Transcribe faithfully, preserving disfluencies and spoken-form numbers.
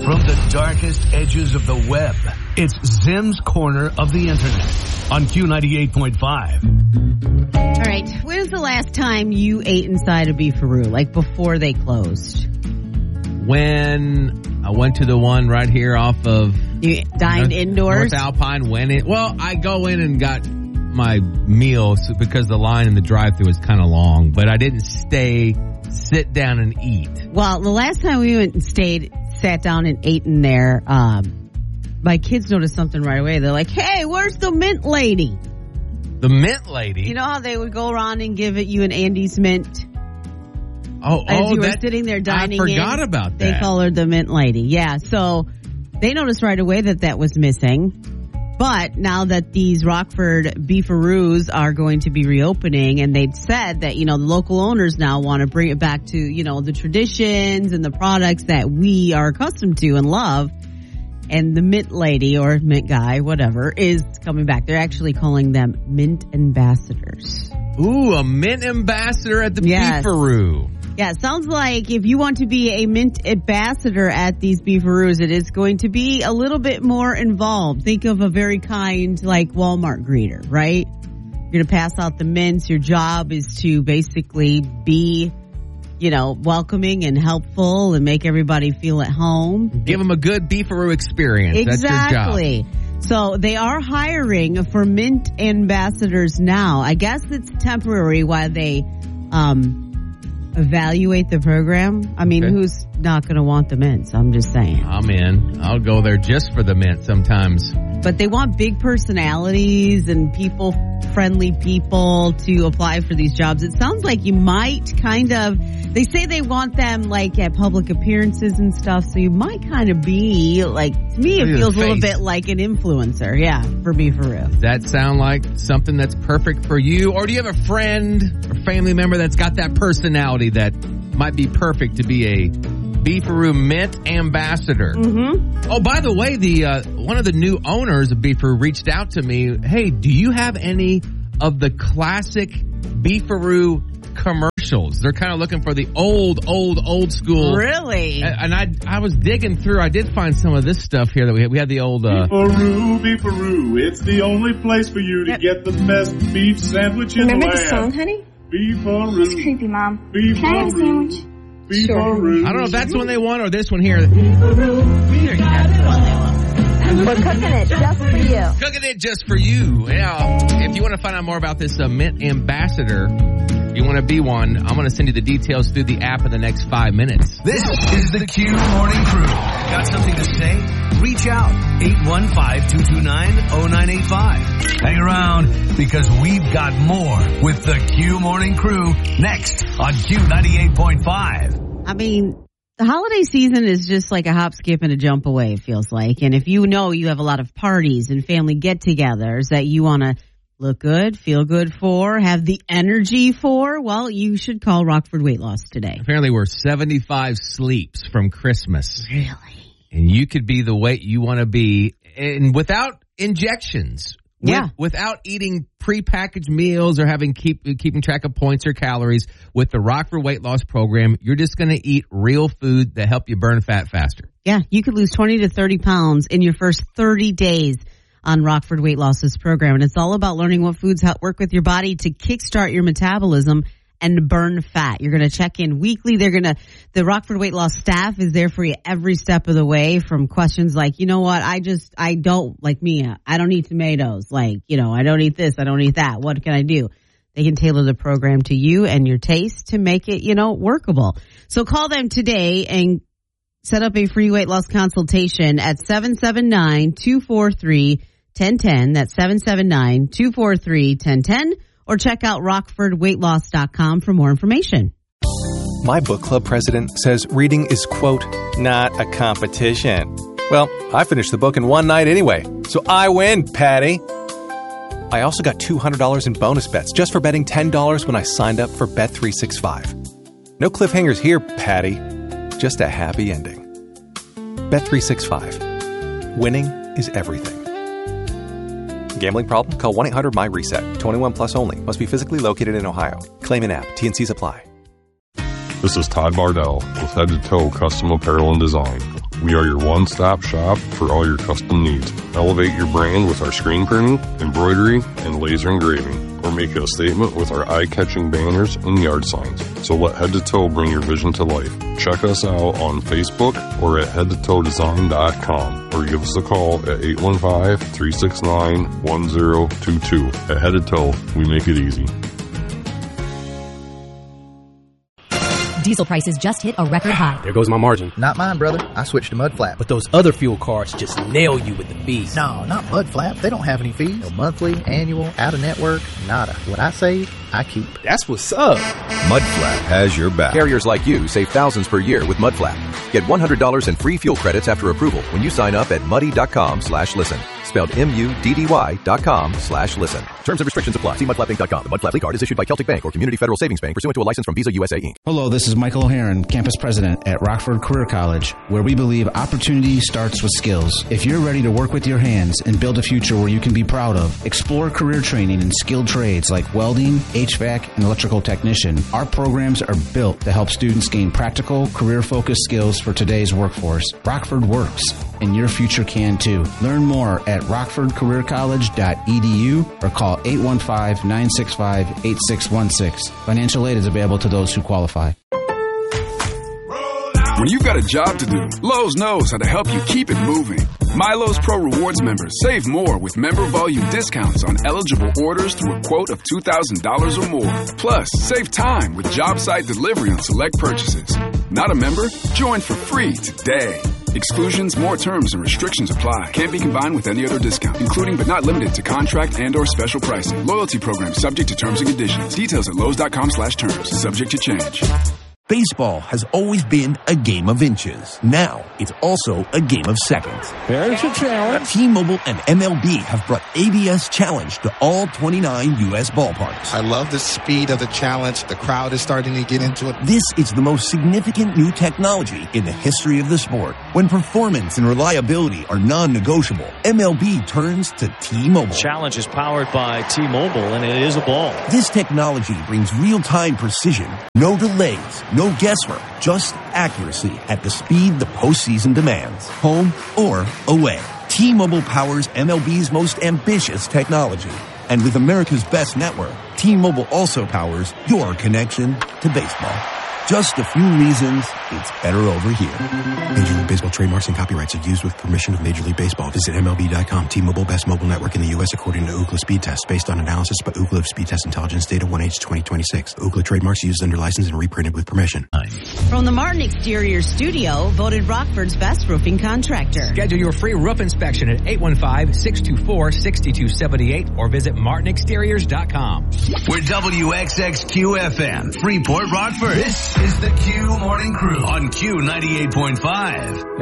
From the darkest edges of the web, it's Zim's Corner of the Internet on Q ninety-eight point five. All right, when was the last time you ate inside a Beefaroo, like before they closed? When I went to the one right here off of... You dined North, indoors? North Alpine, went in. Well, I go in and got my meal because the line in the drive-thru was kind of long, but I didn't stay, sit down and eat. Well, the last time we went and stayed, sat down and ate in there, um, my kids noticed something right away. They're like, hey, where's the mint lady? The mint lady? You know how they would go around and give it you an Andes mint? Oh, As oh, you were that, sitting there dining I forgot in, about that. They call her the mint lady. Yeah, so they noticed right away that that was missing. But now that these Rockford Beefaroos are going to be reopening, and they'd said that, you know, the local owners now want to bring it back to, you know, the traditions and the products that we are accustomed to and love. And the mint lady or mint guy, whatever, is coming back. They're actually calling them mint ambassadors. Ooh, a mint ambassador at the Yes. Beefaroo. Yeah, it sounds like if you want to be a mint ambassador at these Beefaroos, it is going to be a little bit more involved. Think of a very kind, like, Walmart greeter, right? You're going to pass out the mints. Your job is to basically be, you know, welcoming and helpful and make everybody feel at home. Give them a good Beefaroo experience. Exactly. That's your job. So they are hiring for mint ambassadors now. I guess it's temporary while they um evaluate the program. I mean, Okay. who's not going to want the mints? I'm just saying. I'm in. I'll go there just for the mint sometimes. But they want big personalities and people, friendly people to apply for these jobs. It sounds like you might kind of, they say they want them like at public appearances and stuff. So you might kind of be like, to me, it Look at feels the a little face. bit like an influencer. Yeah, for Beefaroo. Does that sound like something that's perfect for you? Or do you have a friend or family member that's got that personality that might be perfect to be a Beefaroo mint ambassador? Mm-hmm. Oh, by the way, the uh, one of the new owners of Beefaroo reached out to me. Hey, do you have any of the classic Beefaroo commercials? They're kind of looking for the old, old, old school. Really? And I I was digging through. I did find some of this stuff here that we had. We had the old... Uh, Beefaroo, Beefaroo, it's the only place for you to Yep. get the best beef sandwich in Remember the the song, land. honey? Beefaroo. It's creepy, Mom. Beefaroo. Can I have a sandwich? Beefaroo. I don't know if that's the one they want or this one here. We're cooking it just for you. Cooking it just for you. Yeah. If you want to find out more about this uh, mint ambassador, if you want to be one, I'm going to send you the details through the app in the next five minutes. This is the Q Morning Crew. Got something to say? Reach out. eight one five, two two nine, zero nine eight five. Hang around because we've got more with the Q Morning Crew next on Q ninety-eight point five. I mean, the holiday season is just like a hop, skip, and a jump away, it feels like. And if you know you have a lot of parties and family get-togethers that you want to look good, feel good for, have the energy for, well, you should call Rockford Weight Loss today. Apparently we're seventy-five sleeps from Christmas. Really? And you could be the weight you want to be, and without injections. With, Yeah. without eating prepackaged meals or having keep keeping track of points or calories. With the Rockford Weight Loss Program, you're just going to eat real food that help you burn fat faster. Yeah, you could lose twenty to thirty pounds in your first thirty days on Rockford Weight Loss's program. And it's all about learning what foods help work with your body to kickstart your metabolism and burn fat. You're going to check in weekly. They're going to, the Rockford Weight Loss staff is there for you every step of the way, from questions like, you know what, I just, I don't, like me, I don't eat tomatoes. Like, you know, I don't eat this, I don't eat that. What can I do? They can tailor the program to you and your taste to make it, you know, workable. So call them today and set up a free weight loss consultation at seven seven nine, two four three, one zero one zero. That's seven seven nine, two four three, one zero one zero. Or check out rockford weight loss dot com for more information. My book club president says reading is, quote, not a competition. Well, I finished the book in one night anyway, so I win, Patty. I also got two hundred dollars in bonus bets just for betting ten dollars when I signed up for Bet three sixty-five. No cliffhangers here, Patty. Just a happy ending. Bet three sixty-five. Winning is everything. Gambling problem? Call one eight hundred my reset. twenty-one plus only. Must be physically located in Ohio. Claim an app. T and Cs apply. This is Todd Bardell with Head to Toe Custom Apparel and Design. We are your one-stop shop for all your custom needs. Elevate your brand with our screen printing, embroidery, and laser engraving, or make a statement with our eye-catching banners and yard signs. So let Head to Toe bring your vision to life. Check us out on Facebook or at head to toe design dot com, or give us a call at eight one five, three six nine, one zero two two. At Head to Toe, we make it easy. Diesel prices just hit a record high. There goes my margin. Not mine, brother. I switched to Mud Flap. But those other fuel cards just nail you with the fees. No, not Mud Flap. They don't have any fees. No monthly, annual, out of network, nada. What I save, I keep. That's what's up. Mud Flap has your back. Carriers like you save thousands per year with Mud Flap. Get one hundred dollars in free fuel credits after approval when you sign up at muddy.com slash listen. Spelled M-U-D-D-Y dot com slash listen. Terms and restrictions apply. See mud flap inc dot com. The Mud Flap card is issued by Celtic Bank or Community Federal Savings Bank pursuant to a license from Visa U S A Incorporated. Hello, this is Michael O'Haron, Campus President at Rockford Career College, where we believe opportunity starts with skills. If you're ready to work with your hands and build a future where you can be proud of, explore career training in skilled trades like welding, H V A C, and electrical technician. Our programs are built to help students gain practical, career-focused skills for today's workforce. Rockford works, and your future can too. Learn more at rockford career college dot e d u or call eight one five, nine six five, eight six one six. Financial aid is available to those who qualify. When you've got a job to do, Lowe's knows how to help you keep it moving. MyLowe's Pro Rewards members save more with member volume discounts on eligible orders through a quote of two thousand dollars or more. Plus, save time with job site delivery on select purchases. Not a member? Join for free today. Exclusions, more terms, and restrictions apply. Can't be combined with any other discount, including but not limited to contract and or special pricing. Loyalty program subject to terms and conditions. Details at Lowe's.com slash terms. Subject to change. Baseball has always been a game of inches. Now, it's also a game of seconds. There's a challenge. T-Mobile and M L B have brought A B S Challenge to all twenty-nine U S ballparks. I love the speed of the challenge. The crowd is starting to get into it. This is the most significant new technology in the history of the sport. When performance and reliability are non-negotiable, M L B turns to T-Mobile. Challenge is powered by T-Mobile, and it is a ball. This technology brings real-time precision, no delays, no guesswork, just accuracy at the speed the postseason demands, home or away. T-Mobile powers M L B's most ambitious technology. And with America's best network, T-Mobile also powers your connection to baseball. Just a few reasons it's better over here. Major League Baseball trademarks and copyrights are used with permission of Major League Baseball. Visit M L B dot com. T-Mobile, best mobile network in the U S according to Ookla Speed Test, based on analysis by Ookla of Speed Test Intelligence Data one H twenty twenty-six. Ookla trademarks used under license and reprinted with permission. From the Martin Exterior Studio, voted Rockford's best roofing contractor. Schedule your free roof inspection at eight one five, six two four, six two seven eight or visit martin exteriors dot com. We're W X X Q F M, Freeport, Rockford. This is the Q Morning Crew on Q ninety-eight point five.